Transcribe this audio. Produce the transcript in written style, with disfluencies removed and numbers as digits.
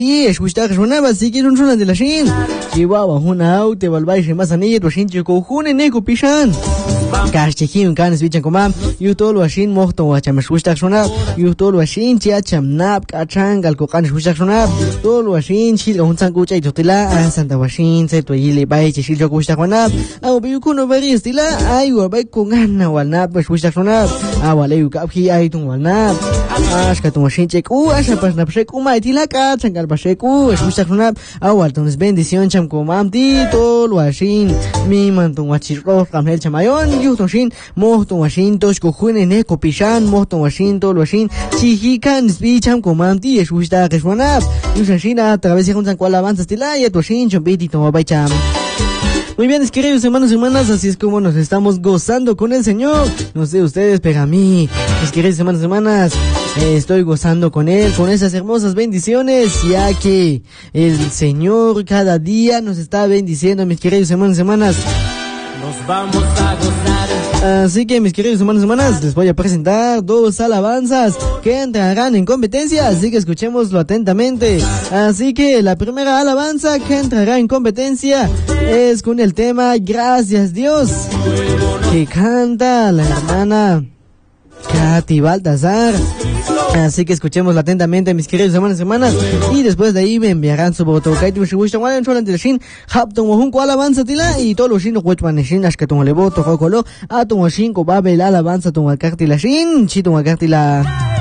escuchar sonaba si quieren sonar de la shin. Chihuahua una te volváis más anillo shin chico june neko pishan. Kashchihim kan switchen komam yutol washin mohton wacham escuchar sonar yutol washin chiacham nap kachangal ko kan escuchar sonar tol washin chil un sangucha y totila santa washin se to yili bai chil jo escuchar sonar au biukuno bari estila ay wa bai con gana walnap escuchar sonar awale yukaphi ay tun walnap ashka tun washin chek asha pasna pshek tila kachangal pashek escuchar sonar awal tun bendición cham komam titol washin mi mantun wachirro kamel chamayon yuton shin mohton washin tosh kohune ne kopishan mohton washin tol washin chihikan spicham komanti eshushta keshwanap yusan shin a través de juntan cual avanza estila y toshin chompiti toma baicham. Muy bien, queridos hermanos y hermanas, así es como nos estamos gozando con el Señor. No sé ustedes, pero a mí, mis queridos hermanos y hermanas, estoy gozando con Él, con esas hermosas bendiciones, ya que el Señor cada día nos está bendiciendo, mis queridos hermanos y hermanas. Nos vamos a gozar. Así que mis queridos hermanos y hermanas, les voy a presentar dos alabanzas que entrarán en competencia, así que escuchémoslo atentamente. Así que la primera alabanza que entrará en competencia es con el tema Gracias Dios, que canta la hermana Katy Baltazar. Así que escuchémoslo atentamente, mis queridos hermanos y hermanas, y después de ahí me enviarán su voto. Y todo lo shin huachmaneshin ashkatung le voto kokolo atong shin ko babel alabanza tung alkarti la shin chitong alkarti la